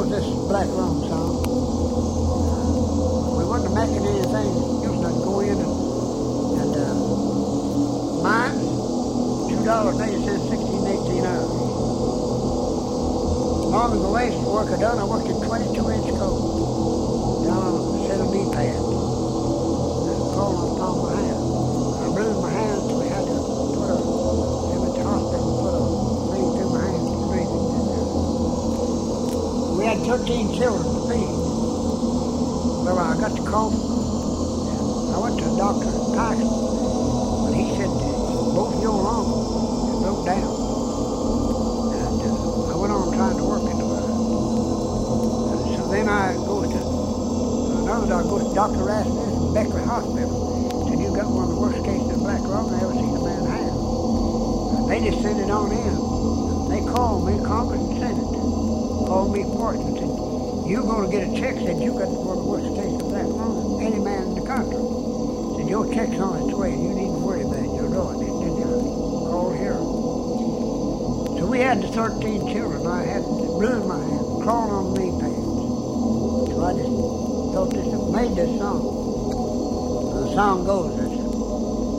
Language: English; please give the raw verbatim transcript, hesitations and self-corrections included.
was this Black Rum song. We wasn't making anything. Used to go in and, and uh, mine, two dollars and eighty cents, sixteen, eighteen hours. Long as the last work I done, I worked at twenty-two inch coat down on a set of knee pads. And crawling on the palm of my hand. I bruised my hand, so we had to put a, they went to the hospital and put a thing through my hand to breathe it in there. We had thirteen children to feed. Well, I got the cough. I went to the doctor in Tyson, but he said both your lungs had broke down. And uh, I went on trying to work into it. And so then I go to another doctor, go to Doctor Rasmus in Beckley Hospital. Said, you got one of the worst cases of black lung I ever seen a man have. And they just sent it on in. They called me, Congress and Senate, called me for it and said, you're going to get a check, said you got one of the worst cases of black lung any man in the country. Said your check's on its way and you needn't worry about it, you're doing it. Then you call here. So we had the thirteen children. I had ruined my hand, crawling on knee pads. So I just thought this, made this song. The song goes,